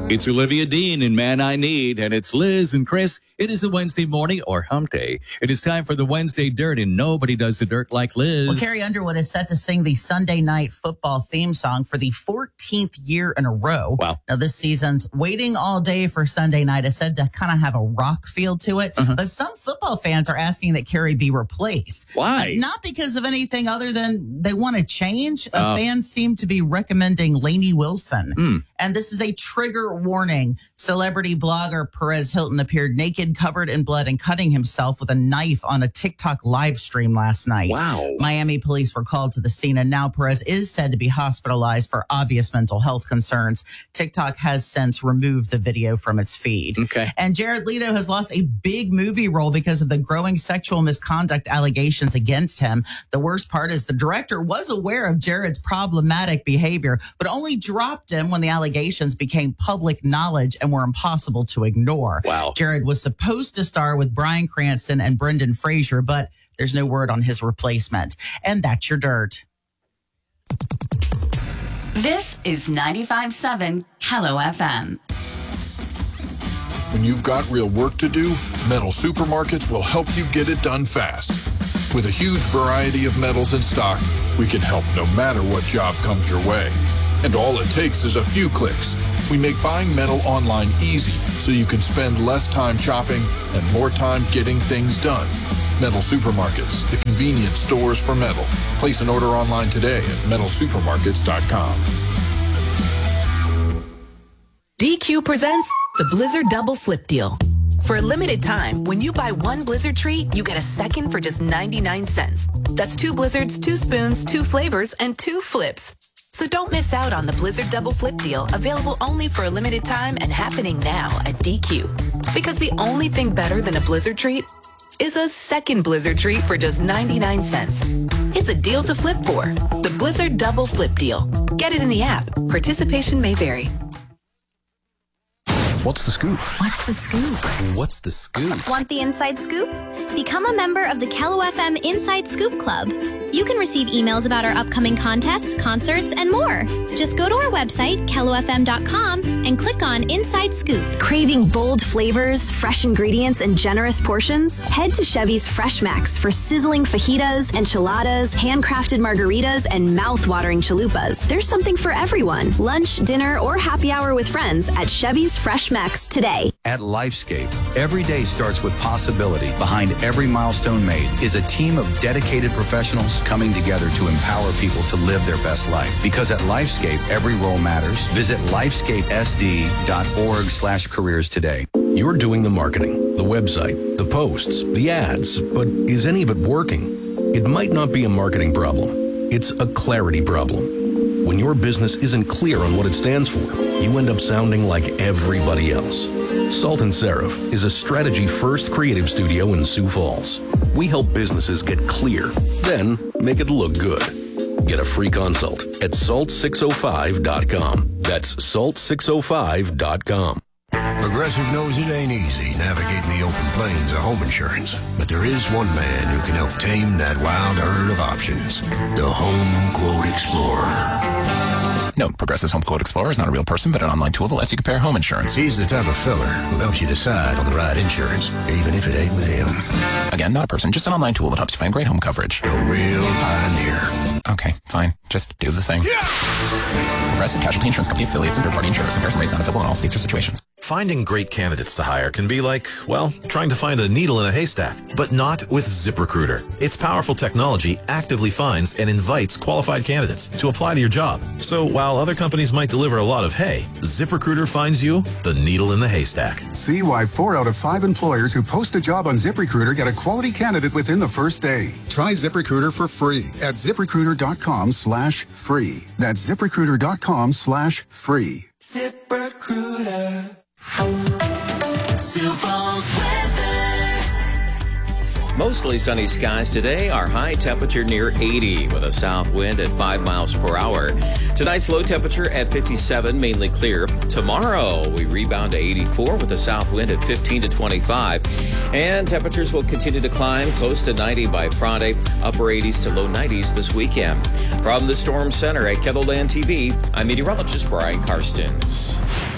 It's Olivia Dean in Man I Need, and it's Liz and Chris. It is a Wednesday morning, or hump day. It is time for the Wednesday Dirt, and nobody does the dirt like Liz. Well, Carrie Underwood is set to sing the Sunday Night Football theme song for the 14th year in a row. Wow. Now, this season's Waiting All Day for Sunday Night is said to kind of have a rock feel to it, but some football fans are asking that Carrie be replaced. Why? Not because of anything other than they want to change. Fans seem to be recommending Lainey Wilson. And this is a trigger warning. Celebrity blogger Perez Hilton appeared naked, covered in blood, and cutting himself with a knife on a TikTok live stream last night. Wow. Miami police were called to the scene, and now Perez is said to be hospitalized for obvious mental health concerns. TikTok has since removed the video from its feed. Okay. And Jared Leto has lost a big movie role because of the growing sexual misconduct allegations against him. The worst part is the director was aware of Jared's problematic behavior, but only dropped him when the allegations became public knowledge and were impossible to ignore. Wow. Jared was supposed to star with Bryan Cranston and Brendan Fraser, but there's no word on his replacement. And that's your dirt. This is 95.7 Hello FM. When you've got real work to do, Metal Supermarkets will help you get it done fast. With a huge variety of metals in stock, we can help no matter what job comes your way. And all it takes is a few clicks. We make buying metal online easy so you can spend less time shopping and more time getting things done. Metal Supermarkets, the convenient stores for metal. Place an order online today at metalsupermarkets.com. DQ presents the Blizzard Double Flip Deal. For a limited time, when you buy one Blizzard treat, you get a second for just 99 cents. That's 2 Blizzards, 2 spoons, 2 flavors, and 2 flips. So don't miss out on the Blizzard Double Flip Deal, available only for a limited time and happening now at DQ. Because the only thing better than a Blizzard treat is a second Blizzard treat for just 99 cents. It's a deal to flip for. The Blizzard Double Flip Deal. Get it in the app. Participation may vary. What's the scoop? What's the scoop? What's the scoop? Want the inside scoop? Become a member of the Kello FM Inside Scoop Club. You can receive emails about our upcoming contests, concerts, and more. Just go to our website, kellofm.com, and click on Inside Scoop. Craving bold flavors, fresh ingredients, and generous portions? Head to Chevy's Fresh Max for sizzling fajitas, enchiladas, handcrafted margaritas, and mouth-watering chalupas. There's something for everyone. Lunch, dinner, or happy hour with friends at Chevy's Fresh Max today. At Lifescape, every day starts with possibility. Behind every milestone made is a team of dedicated professionals coming together to empower people to live their best life. Because at Lifescape, every role matters. Visit lifescapesd.org/careers today. You're doing the marketing, the website, the posts, the ads, but is any of it working? It might not be a marketing problem. It's a clarity problem. When your business isn't clear on what it stands for, you end up sounding like everybody else. Salt and Seraph is a strategy-first creative studio in Sioux Falls. We help businesses get clear, then make it look good. Get a free consult at salt605.com. That's salt605.com. Progressive knows it ain't easy navigating the open plains of home insurance, but there is one man who can help tame that wild herd of options. The Home Quote Explorer. No, Progressive's Home Quote Explorer is not a real person, but an online tool that lets you compare home insurance. He's the type of feller who helps you decide on the right insurance, even if it ain't with him. Again, not a person, just an online tool that helps you find great home coverage. A real pioneer. Okay, fine. Just do the thing. Yeah! Progressive Casualty Insurance Company affiliates and third-party insurers. Comparison rates not available in all states or situations. Finding great candidates to hire can be like, well, trying to find a needle in a haystack, but not with ZipRecruiter. Its powerful technology actively finds and invites qualified candidates to apply to your job. So while other companies might deliver a lot of hay, ZipRecruiter finds you the needle in the haystack. See why 4 out of 5 employers who post a job on ZipRecruiter get a quality candidate within the first day. Try ZipRecruiter for free at ZipRecruiter.com/free. That's ZipRecruiter.com/free. ZipRecruiter. Sioux Falls weather. Mostly sunny skies today. Our high temperature near 80 with a south wind at 5 miles per hour. Tonight's low temperature at 57, mainly clear. Tomorrow we rebound to 84 with a south wind at 15 to 25. And temperatures will continue to climb close to 90 by Friday, upper 80s to low 90s this weekend. From the Storm Center at KELOLAND TV, I'm meteorologist Brian Karstens.